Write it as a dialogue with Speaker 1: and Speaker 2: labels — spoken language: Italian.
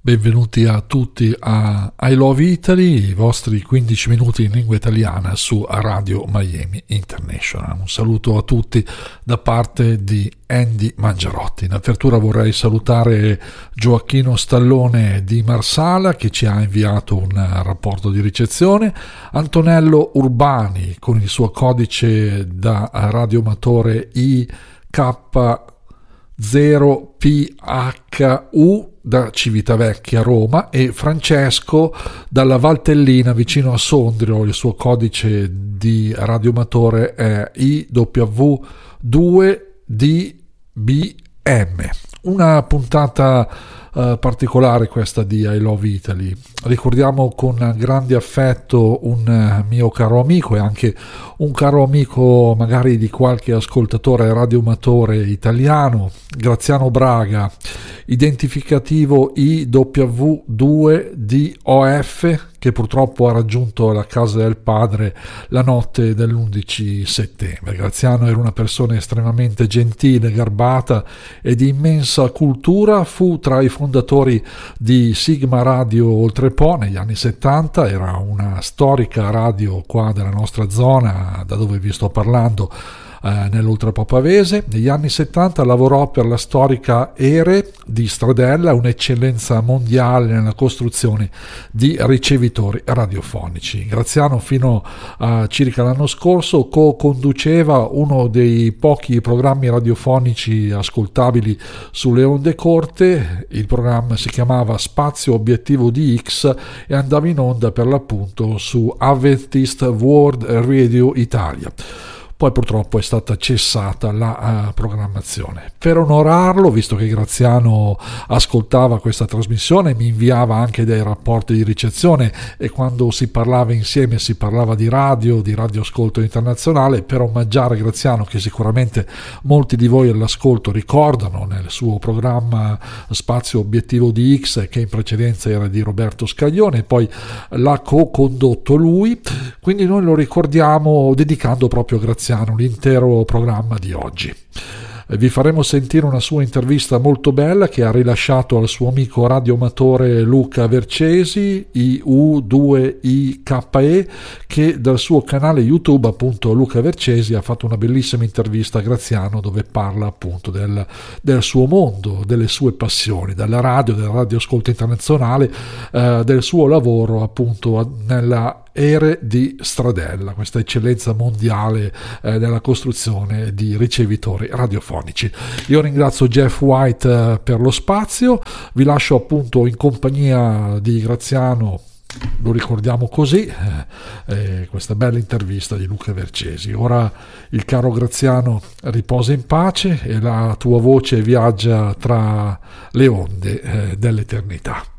Speaker 1: Benvenuti a tutti a I Love Italy, i vostri 15 minuti in lingua italiana su Radio Miami International. Un saluto a tutti da parte di Andy Mangiarotti. In apertura vorrei salutare Gioacchino Stallone di Marsala che ci ha inviato un rapporto di ricezione, Antonello Urbani con il suo codice da radioamatore IK0PHU da Civitavecchia, Roma, e Francesco dalla Valtellina vicino a Sondrio. Il suo codice di radioamatore è IW2DBM. Una puntata particolare questa di I Love Italy. Ricordiamo con grande affetto un mio caro amico e anche un caro amico magari di qualche ascoltatore radioamatore italiano, Graziano Braga, identificativo IW2DOF, che purtroppo ha raggiunto la casa del padre la notte dell'11 settembre. Graziano era una persona estremamente gentile, garbata e di immensa cultura. Fu tra i fondatori di Sigma Radio Oltrepo negli anni 70, era una storica radio qua della nostra zona, da dove vi sto parlando, nell'Oltrepo Pavese. Negli anni 70 lavorò per la storica ERE di Stradella, un'eccellenza mondiale nella costruzione di ricevitori radiofonici. Graziano fino a circa l'anno scorso co-conduceva uno dei pochi programmi radiofonici ascoltabili sulle onde corte. Il programma si chiamava Spazio Obiettivo DX e andava in onda per l'appunto su Adventist World Radio Italia. Poi purtroppo è stata cessata la programmazione. Per onorarlo, visto che Graziano ascoltava questa trasmissione, mi inviava anche dei rapporti di ricezione e quando si parlava insieme si parlava di radioascolto internazionale. Per omaggiare Graziano, che sicuramente molti di voi all'ascolto ricordano nel suo programma Spazio Obiettivo DX, che in precedenza era di Roberto Scaglione, poi l'ha co-condotto lui, quindi noi lo ricordiamo dedicando proprio a Graziano l'intero programma di oggi. Vi faremo sentire una sua intervista molto bella che ha rilasciato al suo amico radioamatore Luca Vercesi, IU2IKE, che dal suo canale YouTube, appunto, Luca Vercesi, ha fatto una bellissima intervista a Graziano dove parla appunto del suo mondo, delle sue passioni, della radio, del radioascolto internazionale, del suo lavoro appunto nella ERE di Stradella, questa eccellenza mondiale nella costruzione di ricevitori radiofonici. Io ringrazio Jeff White per lo spazio, vi lascio appunto in compagnia di Graziano, lo ricordiamo così, questa bella intervista di Luca Vercesi. Ora il caro Graziano riposa in pace e la tua voce viaggia tra le onde dell'eternità.